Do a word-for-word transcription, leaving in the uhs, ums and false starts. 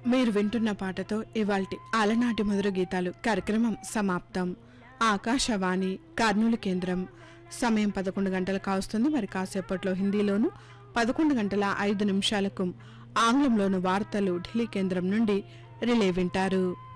మీరు వింటున్న పాటతో ఇవాల్టి అలనాటి మధుర గీతాలు కార్యక్రమం సమాప్తం. ఆకాశవాణి కర్నూలు కేంద్రం. సమయం పదకొండు గంటలు కావస్తుంది. మరి కాసేపట్లో హిందీలోను, పదకొండు గంటల ఐదు నిమిషాలకు ఆంగ్లంలోను వార్తలు ఢిల్లీ కేంద్రం నుండి రిలే వింటారు.